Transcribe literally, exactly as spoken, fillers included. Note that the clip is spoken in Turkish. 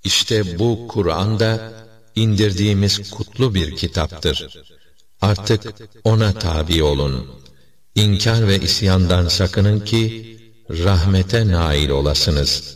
İşte bu Kur'an da indirdiğimiz kutlu bir kitaptır. Artık ona tabi olun. İnkar ve isyandan sakının ki rahmete nail olasınız.